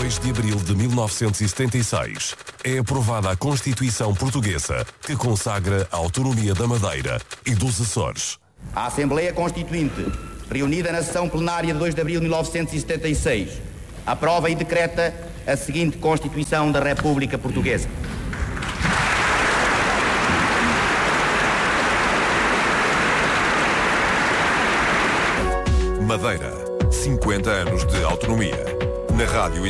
2 de abril de 1976, é aprovada a Constituição Portuguesa, que consagra a autonomia da Madeira e dos Açores. A Assembleia Constituinte, reunida na sessão plenária de 2 de abril de 1976, aprova e decreta a seguinte Constituição da República Portuguesa. Madeira, 50 anos de autonomia. Na rádio